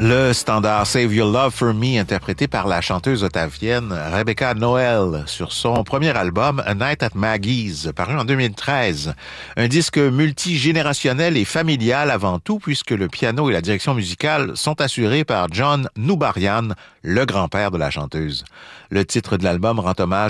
Le standard Save Your Love for Me, interprété par la chanteuse ottavienne Rebecca Noel sur son premier album A Night at Maggie's, paru en 2013. Un disque multigénérationnel et familial avant tout, puisque le piano et la direction musicale sont assurés par John Nubarian, le grand-père de la chanteuse. Le titre de l'album rend hommage